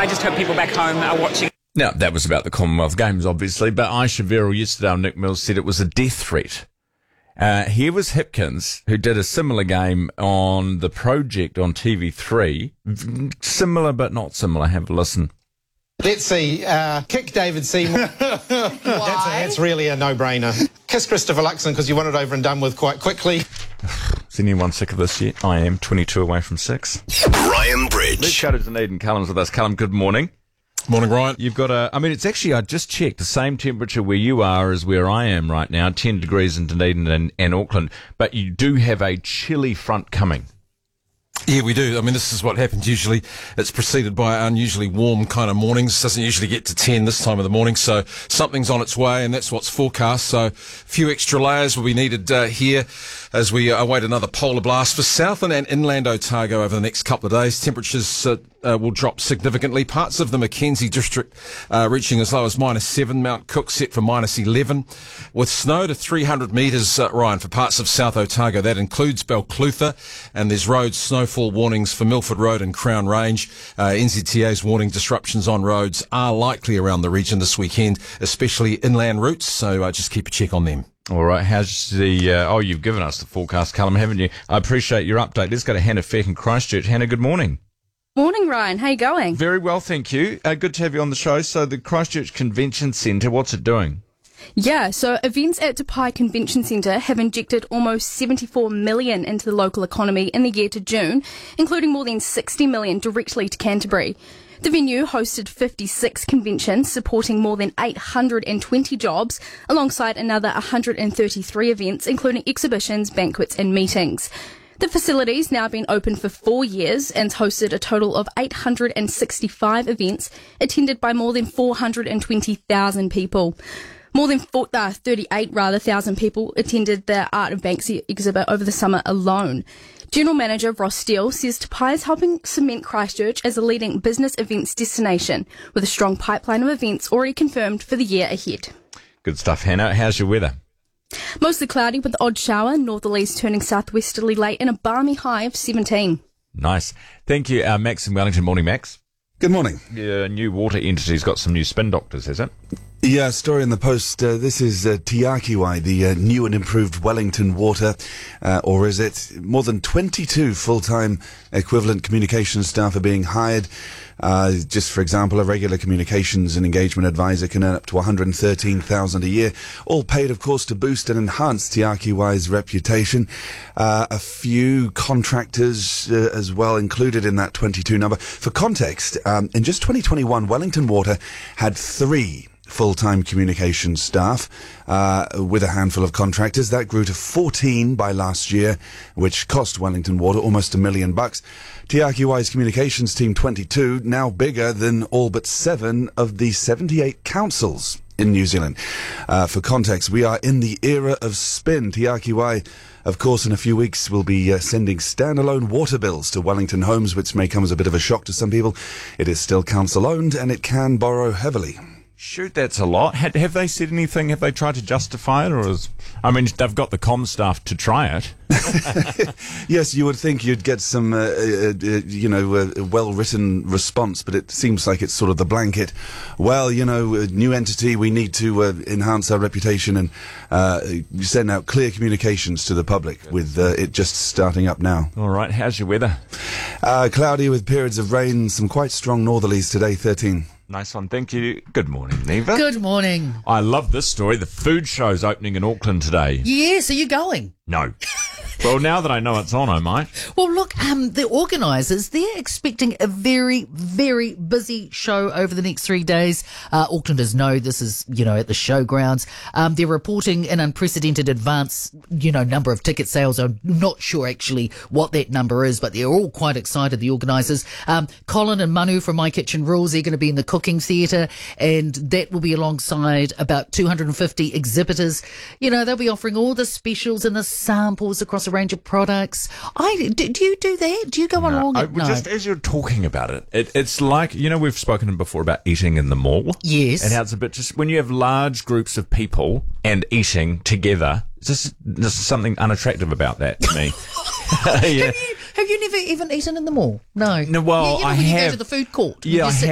I just hope people back home are watching. Now, that was about the Commonwealth Games, obviously, but Aisha Verrill yesterday on Nick Mills said it was a death threat. Here was Hipkins, who did a similar game on The Project on TV3. Similar, but not similar. Have a listen. Let's see. Kick David Seymour. That's really a no-brainer. Kiss Christopher Luxon because you want it over and done with quite quickly. Is anyone sick of this yet? I am 22 away from 6. Ryan Bridge. Let's go to Dunedin. Callum's with us. Callum, good morning. Morning, Ryan. You've got it's actually, I just checked, the same temperature where you are as where I am right now, 10 degrees in Dunedin and Auckland, but you do have a chilly front coming. Yeah, we do. I mean, this is what happens usually. It's preceded by unusually warm kind of mornings. Doesn't usually get to 10 this time of the morning, so something's on its way, and that's what's forecast. So a few extra layers will be needed here as we await another polar blast for Southland and Inland Otago over the next couple of days. Temperatures will drop significantly. Parts of the Mackenzie district reaching as low as -7. Mount Cook set for -11. With snow to 300 metres, Ryan, for parts of South Otago. That includes Balclutha, and there's road snowfall warnings for Milford Road and Crown Range. NZTA's warning disruptions on roads are likely around the region this weekend, especially inland routes, so just keep a check on them. All right, how's the... you've given us the forecast, Callum, haven't you? I appreciate your update. Let's go to Hannah Feck in Christchurch. Hannah, good morning. Morning, Ryan. How you going? Very well, thank you. Good to have you on the show. So the Christchurch Convention Centre, what's it doing? Yeah, so events at Te Pae Convention Centre have injected almost $74 million into the local economy in the year to June, including more than $60 million directly to Canterbury. The venue hosted 56 conventions, supporting more than 820 jobs, alongside another 133 events, including exhibitions, banquets and meetings. The facility's now been open for 4 years and hosted a total of 865 events, attended by more than 420,000 people. More than 38,000 people attended the Art of Banksy exhibit over the summer alone. General Manager Ross Steele says Te Pae is helping cement Christchurch as a leading business events destination, with a strong pipeline of events already confirmed for the year ahead. Good stuff, Hannah. How's your weather? Mostly cloudy with the odd shower, northerlies turning southwesterly late and a balmy high of 17. Nice. Thank you, Max in Wellington. Morning, Max. Good morning. Your new water entity's got some new spin doctors, has it? Yeah, story in the Post. This is Te Akiwai, the new and improved Wellington Water, or is it? More than 22 full-time equivalent communications staff are being hired. Just for example, a regular communications and engagement advisor can earn up to $113,000 a year, all paid, of course, to boost and enhance Te Akiwai's reputation. A few contractors as well included in that 22 number. For context, in just 2021, Wellington Water had 3 full-time communications staff, with a handful of contractors. That grew to 14 by last year, which cost Wellington Water almost $1 million. Te Akiwai's communications team, 22, now bigger than all but 7 of the 78 councils in New Zealand. For context, we are in the era of spin. Te Akiwai, of course, in a few weeks will be sending standalone water bills to Wellington homes, which may come as a bit of a shock to some people. It is still council-owned and it can borrow heavily. Shoot, that's a lot. Have they said anything? Have they tried to justify it? They've got the comm staff to try it. Yes, you would think you'd get some, well-written response, but it seems like it's sort of the blanket. Well, a new entity, we need to enhance our reputation and send out clear communications to the public with it just starting up now. All right, how's your weather? Cloudy with periods of rain, some quite strong northerlies today, 13. Nice one, thank you. Good morning, Neva. Good morning. I love this story. The food show's opening in Auckland today. Yes, are you going? No. Well, now that I know it's on, I might. Well, look, the organisers, they're expecting a very, very busy show over the next 3 days. Aucklanders know this is, at the showgrounds. They're reporting an unprecedented advance, number of ticket sales. I'm not sure actually what that number is, but they're all quite excited, the organisers. Colin and Manu from My Kitchen Rules, they're going to be in the cooking theatre, and that will be alongside about 250 exhibitors. They'll be offering all the specials and the samples across a range of products. Do you do that? Do you go along? No. Just as you're talking about it, it's like, we've spoken before about eating in the mall. Yes. And how it's a bit just when you have large groups of people and eating together, there's something unattractive about that to me. Yeah. Have you never even eaten in the mall? No. No, well, I have. When you go to the food court. Yeah, I have.